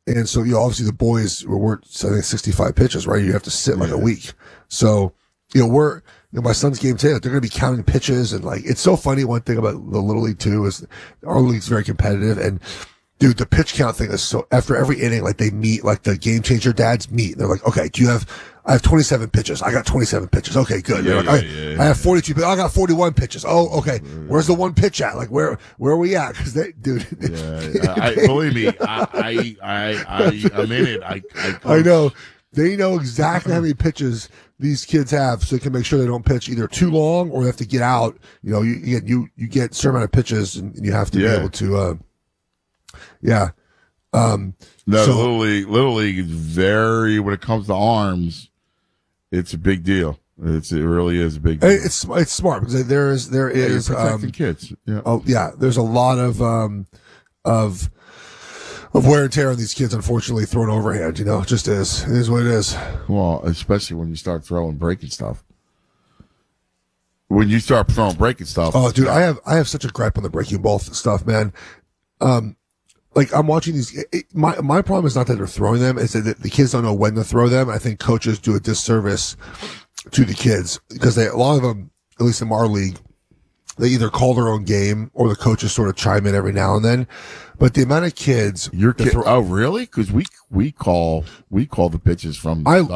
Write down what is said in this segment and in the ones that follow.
And so, obviously the boys were I think 65 pitches, right? You have to sit like a week. So, my son's game today, they're going to be counting pitches and it's so funny. One thing about the Little League too is our league's very competitive, and dude, the pitch count thing is so, after every inning, they meet, the game changer dads meet. They're like, okay, I have 27 pitches. I got 27 pitches. Okay, good. I have 42, but I got 41 pitches. Oh, okay. Where's the one pitch at? Where are we at? Cause dude. Yeah. Believe me, I'm in it. I know. They know exactly how many pitches these kids have, so they can make sure they don't pitch either too long or they have to get out. You get a certain amount of pitches and you have to be able to, Little League is very, when it comes to arms, it's a big deal. It really is a big deal. It's smart because there is protecting kids. Yeah. Oh yeah, there's a lot of wear and tear on these kids. Unfortunately, thrown overhand. It just is. It is what it is. Well, especially when you start throwing breaking stuff. When you start throwing breaking stuff. Oh, dude, I have such a gripe on the breaking ball stuff, man. I'm watching these. My problem is not that they're throwing them; it's that the kids don't know when to throw them. I think coaches do a disservice to the kids because a lot of them, at least in our league, they either call their own game or the coaches sort of chime in every now and then. But the amount of kids, oh really? Because we call the pitches from. I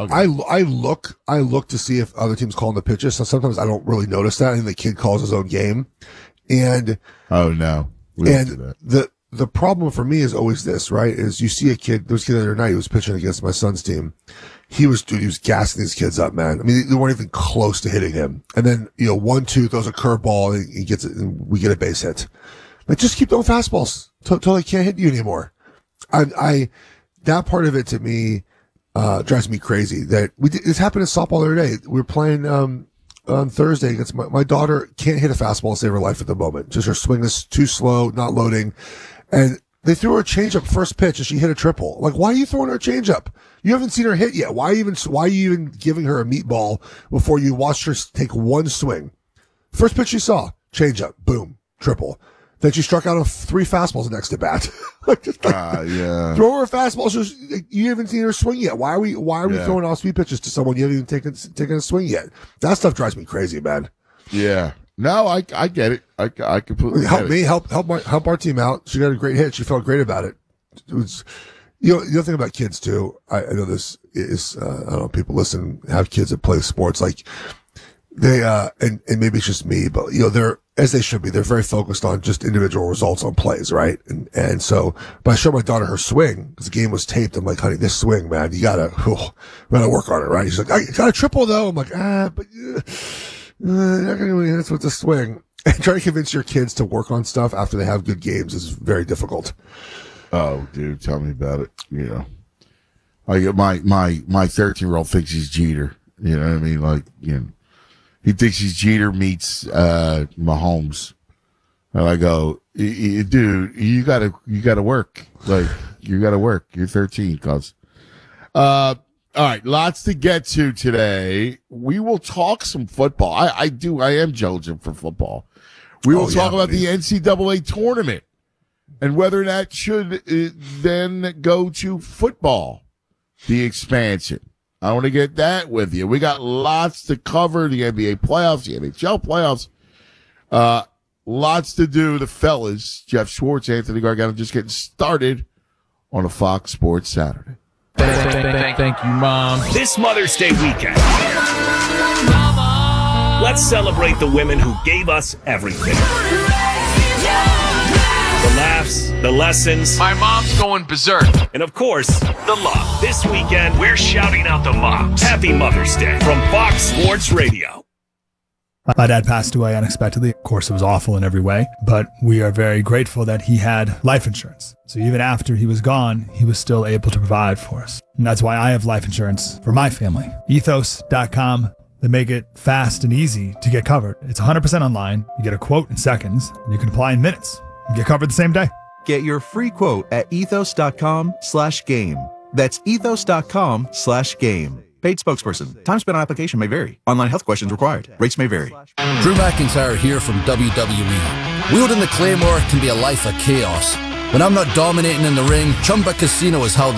look to see if other teams calling the pitches. So sometimes I don't really notice that. I think the kid calls his own game, and oh no, we don't do that. The problem for me is always this, right? Is you see a kid, there was a kid the other night who was pitching against my son's team. He was gassing these kids up, man. I mean, they weren't even close to hitting him. And then, 1-2 throws a curveball and he gets it and we get a base hit. Just keep throwing fastballs till they can't hit you anymore. That part of it to me, drives me crazy. This happened in softball the other day. We were playing, on Thursday against my daughter can't hit a fastball to save her life at the moment. Just her swing is too slow, not loading. And they threw her a changeup first pitch and she hit a triple. Why are you throwing her a changeup? You haven't seen her hit yet. Why are you even giving her a meatball before you watched her take one swing? First pitch you saw, changeup, boom, triple. Then she struck out on 3 fastballs next to bat. Throw her a fastball. You haven't seen her swing yet. Why are we throwing off speed pitches to someone you haven't even taken a swing yet? That stuff drives me crazy, man. Yeah. No, I get it. I completely get it. Help our team out. She got a great hit. She felt great about it. It was, the other thing about kids too, I know this is, I don't know, people listen, have kids that play sports, they, and maybe it's just me, but they're, as they should be, they're very focused on just individual results on plays, right? And so, but I showed my daughter her swing because the game was taped. I'm like, honey, this swing, man, you gotta work on it, right? She's like, I got a triple though. I'm like, but you're not gonna win hits with the swing. And trying to convince your kids to work on stuff after they have good games is very difficult. Oh, dude, tell me about it. My 13-year-old thinks he's Jeter. You know what I mean? He thinks he's Jeter meets Mahomes, and I go, dude, you gotta work. You gotta work. You're 13, cuz. All right, lots to get to today. We will talk some football. I am diligent for football. We will talk about the NCAA tournament and whether that should then go to football, the expansion. I want to get that with you. We got lots to cover, the NBA playoffs, the NHL playoffs. Lots to do. The fellas, Jeff Schwartz, Anthony Gargano, just getting started on a Fox Sports Saturday. Thank you, Mom. This Mother's Day weekend, let's celebrate the women who gave us everything. The laughs, the lessons. My mom's going berserk. And of course, the love. This weekend, we're shouting out the moms. Happy Mother's Day from Fox Sports Radio. My dad passed away unexpectedly. Of course, it was awful in every way, but we are very grateful that he had life insurance. So even after he was gone, he was still able to provide for us. And that's why I have life insurance for my family. Ethos.com. They make it fast and easy to get covered. It's 100% online. You get a quote in seconds, and you can apply in minutes. You get covered the same day. Get your free quote at ethos.com/game. That's ethos.com/game. Paid spokesperson. Time spent on application may vary. Online health questions required. Rates may vary. Drew McIntyre here from WWE. Wielding the Claymore can be a life of chaos. When I'm not dominating in the ring, Chumba Casino is how